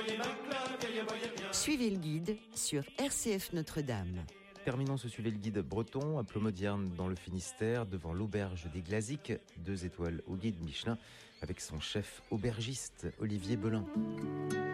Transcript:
Suivez le guide sur RCF Notre-Dame. Terminons ce Suivez le guide breton à Plomodierne dans le Finistère, devant l'auberge des Glaziques, 2 étoiles au guide Michelin, avec son chef aubergiste Olivier Belin.